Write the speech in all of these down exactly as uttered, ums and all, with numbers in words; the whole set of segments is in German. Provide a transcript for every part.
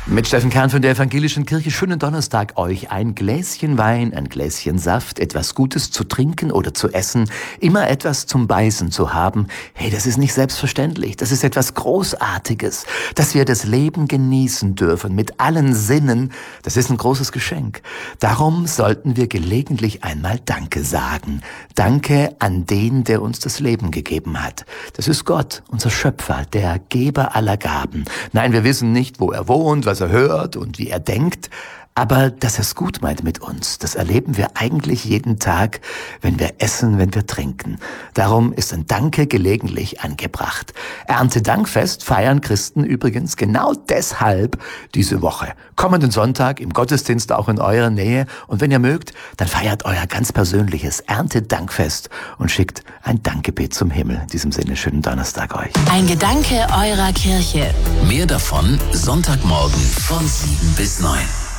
Mit Steffen Kern von der Evangelischen Kirche. Schönen Donnerstag euch. Ein Gläschen Wein, ein Gläschen Saft, etwas Gutes zu trinken oder zu essen, immer etwas zum Beißen zu haben. Hey, das ist nicht selbstverständlich. Das ist etwas Großartiges, dass wir das Leben genießen dürfen mit allen Sinnen. Das ist ein großes Geschenk. Darum sollten wir gelegentlich einmal Danke sagen. Danke an den, der uns das Leben gegeben hat. Das ist Gott, unser Schöpfer, der Geber aller Gaben. Nein, wir wissen nicht, wo er wohnt, was er hört und wie er denkt, aber dass er es gut meint mit uns, das erleben wir eigentlich jeden Tag, wenn wir essen, wenn wir trinken. Darum ist ein Danke gelegentlich angebracht. Erntedankfest feiern Christen übrigens genau deshalb diese Woche. Kommenden Sonntag im Gottesdienst auch in eurer Nähe, und wenn ihr mögt, dann feiert euer ganz persönliches Erntedankfest und schickt ein Dankgebet zum Himmel. In diesem Sinne, schönen Donnerstag euch. Ein Gedanke eurer Kirche. Mehr davon Sonntagmorgen von sieben bis neun.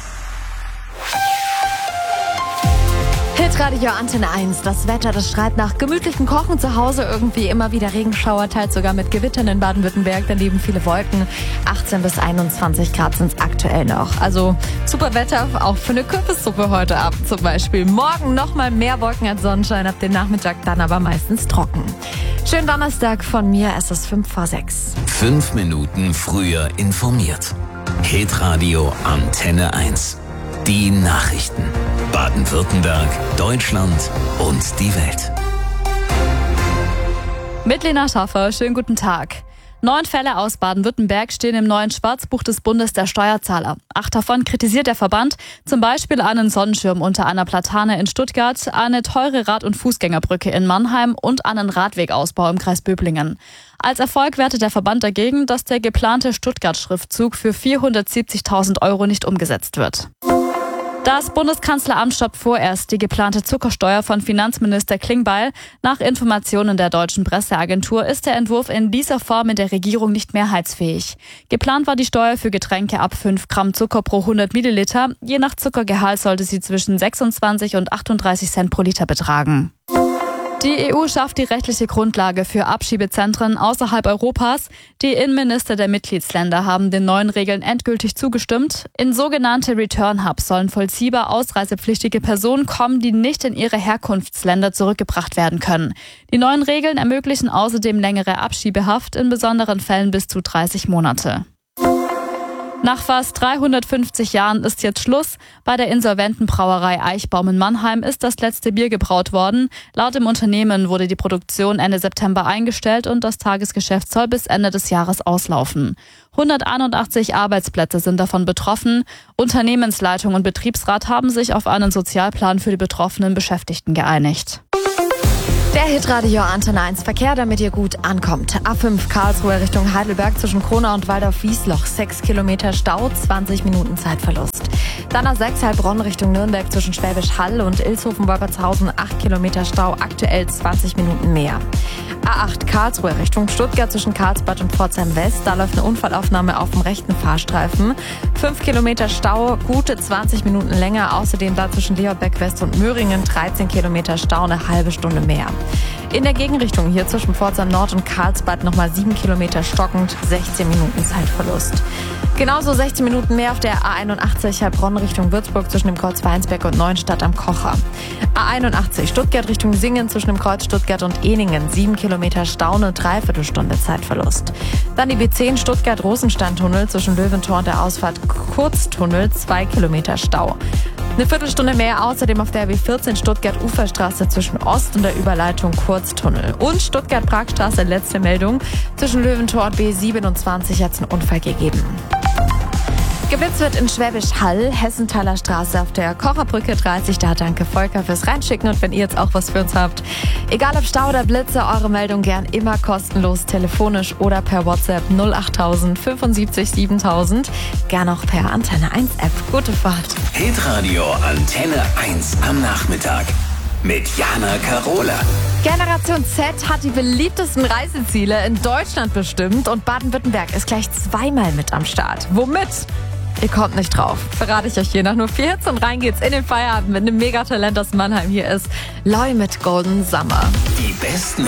Hitradio Antenne eins. Das Wetter, das schreit nach gemütlichem Kochen zu Hause. Irgendwie immer wieder Regenschauer, teils sogar mit Gewittern in Baden-Württemberg. Daneben viele Wolken. achtzehn bis einundzwanzig Grad sind es aktuell noch. Also super Wetter, auch für eine Kürbissuppe heute Abend zum Beispiel. Morgen nochmal mehr Wolken als Sonnenschein, ab dem Nachmittag dann aber meistens trocken. Schönen Donnerstag von mir, es ist fünf vor sechs. Fünf Minuten früher informiert. Hitradio Antenne eins. Die Nachrichten. Baden-Württemberg, Deutschland und die Welt. Mit Lena Schaffer, schönen guten Tag. Neun Fälle aus Baden-Württemberg stehen im neuen Schwarzbuch des Bundes der Steuerzahler. Acht davon kritisiert der Verband, zum Beispiel einen Sonnenschirm unter einer Platane in Stuttgart, eine teure Rad- und Fußgängerbrücke in Mannheim und einen Radwegausbau im Kreis Böblingen. Als Erfolg wertet der Verband dagegen, dass der geplante Stuttgart-Schriftzug für vierhundertsiebzigtausend Euro nicht umgesetzt wird. Das Bundeskanzleramt stoppt vorerst die geplante Zuckersteuer von Finanzminister Klingbeil. Nach Informationen der deutschen Presseagentur ist der Entwurf in dieser Form in der Regierung nicht mehrheitsfähig. Geplant war die Steuer für Getränke ab fünf Gramm Zucker pro hundert Milliliter. Je nach Zuckergehalt sollte sie zwischen sechsundzwanzig und achtunddreißig Cent pro Liter betragen. Die E U schafft die rechtliche Grundlage für Abschiebezentren außerhalb Europas. Die Innenminister der Mitgliedsländer haben den neuen Regeln endgültig zugestimmt. In sogenannte Return Hubs sollen vollziehbar ausreisepflichtige Personen kommen, die nicht in ihre Herkunftsländer zurückgebracht werden können. Die neuen Regeln ermöglichen außerdem längere Abschiebehaft, in besonderen Fällen bis zu dreißig Monate. Nach fast dreihundertfünfzig Jahren ist jetzt Schluss. Bei der insolventen Brauerei Eichbaum in Mannheim ist das letzte Bier gebraut worden. Laut dem Unternehmen wurde die Produktion Ende September eingestellt und das Tagesgeschäft soll bis Ende des Jahres auslaufen. hunderteinundachtzig Arbeitsplätze sind davon betroffen. Unternehmensleitung und Betriebsrat haben sich auf einen Sozialplan für die betroffenen Beschäftigten geeinigt. Der Hitradio Antenne eins Verkehr, damit ihr gut ankommt. A fünf Karlsruhe Richtung Heidelberg zwischen Kronau und Waldorf-Wiesloch. sechs Kilometer Stau, zwanzig Minuten Zeitverlust. Dann A sechs Heilbronn Richtung Nürnberg zwischen Schwäbisch Hall und Ilshofen-Wolpertshausen. acht Kilometer Stau, aktuell zwanzig Minuten mehr. A acht Karlsruhe Richtung Stuttgart zwischen Karlsbad und Pforzheim West. Da läuft eine Unfallaufnahme auf dem rechten Fahrstreifen. fünf Kilometer Stau, gute zwanzig Minuten länger. Außerdem da zwischen Leobeck West und Möhringen dreizehn Kilometer Stau, eine halbe Stunde mehr. In der Gegenrichtung hier zwischen Pforzheim Nord und Karlsbad nochmal sieben Kilometer stockend, sechzehn Minuten Zeitverlust. Genauso sechzehn Minuten mehr auf der A einundachtzig Heilbronn Richtung Würzburg zwischen dem Kreuz Weinsberg und Neuenstadt am Kocher. A einundachtzig Stuttgart Richtung Singen zwischen dem Kreuz Stuttgart und Ehningen, sieben Kilometer Stau, eine Dreiviertelstunde Zeitverlust. Dann die B zehn Stuttgart-Rosenstein-Tunnel zwischen Löwentor und der Ausfahrt Kurztunnel, zwei Kilometer Stau. Eine Viertelstunde mehr außerdem auf der B vierzehn Stuttgart-Uferstraße zwischen Ost und der Überleitung Kurztunnel. Und Stuttgart-Pragstraße, letzte Meldung. Zwischen Löwentor und B siebenundzwanzig hat es einen Unfall gegeben. Geblitzt wird in Schwäbisch Hall, Hessenthaler Straße auf der Kocherbrücke dreißig. Da danke Volker fürs Reinschicken, und wenn ihr jetzt auch was für uns habt, egal ob Stau oder Blitze, eure Meldung gern immer kostenlos, telefonisch oder per WhatsApp null achttausend fünfundsiebzig siebentausend. Gern auch per Antenne eins App. Gute Fahrt. Hitradio Antenne eins am Nachmittag mit Jana Karola. Generation Z hat die beliebtesten Reiseziele in Deutschland bestimmt und Baden-Württemberg ist gleich zweimal mit am Start. Womit? Ihr kommt nicht drauf. Verrate ich euch hier nach nur vier Hits, und rein geht's in den Feierabend mit einem Megatalent aus Mannheim. Hier ist Loi mit Golden Summer. Die besten